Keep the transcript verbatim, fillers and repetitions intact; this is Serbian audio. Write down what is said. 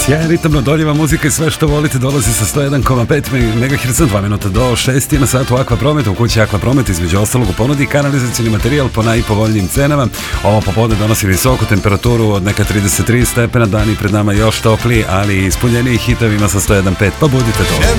Sjajan ritam, dodoljiva muzika i sve što volite dolazi sa sto jedan zarez pet megaherca, dva minuta do šest na satu. Aqua Promet, u kući Aqua Promet između ostalog u ponudi kanalizacijni materijal po najpovoljnijim cenama. Ovo popodne donosi visoku temperaturu od neka trideset tri stepena, dani pred nama još topliji, ali ispunjeniji hitovima sa sto jedan zarez pet, pa budite to.